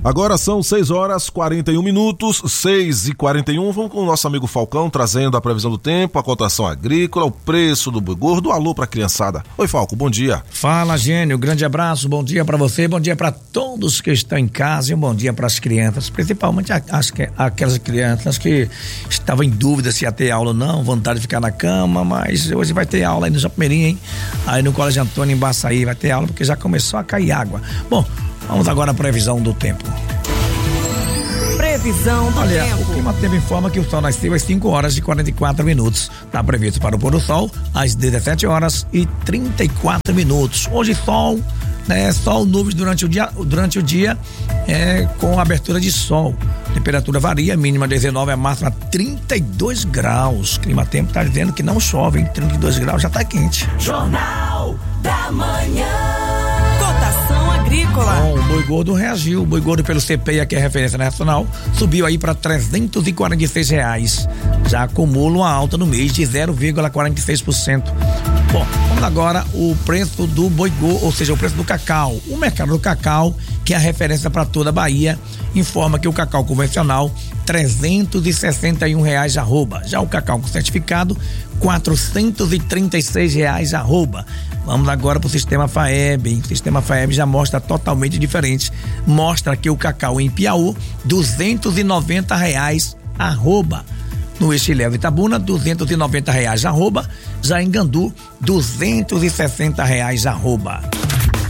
Agora são 6h41, 6h41. Vamos com o nosso amigo Falcão trazendo a previsão do tempo, a cotação agrícola, o preço do boi gordo. Alô pra criançada. Oi, Falco, bom dia. Fala, Gênio, grande abraço, bom dia pra você, bom dia pra todos que estão em casa e um bom dia pras crianças, principalmente aquelas crianças que estavam em dúvida se ia ter aula ou não, vontade de ficar na cama, mas hoje vai ter aula aí no Japimirim, hein? Aí no Colégio Antônio em Baçaí vai ter aula porque já começou a cair água. Bom, vamos agora à previsão do tempo. Previsão do tempo. O Clima Tempo informa que o sol nasceu às 5h44. Está previsto para o pôr do sol às 17h34. Hoje sol, né? Sol, nuvens durante o dia com abertura de sol. Temperatura varia, mínima 19, a máxima 32 graus. Clima Tempo está dizendo que não chove, hein? 32 graus já está quente. Jornal da Manhã. Cotação agrícola. Bom, o boi gordo reagiu. O boi gordo pelo CPEA, que é referência nacional, subiu aí para R$346. Já acumula uma alta no mês de 0,46%. Bom, vamos agora o preço do boi gordo, ou seja, o preço do cacau. O mercado do cacau, que é a referência para toda a Bahia, informa que o cacau convencional R$361 arroba. Já o cacau com certificado R$436 arroba. Vamos agora para o sistema FAEB, hein? O sistema FAEB já mostra totalmente diferente. Mostra que o cacau em Piauí R$290 arroba. No Estiléu Itabuna, R$290 arroba. Já em Gandu, R$260 arroba.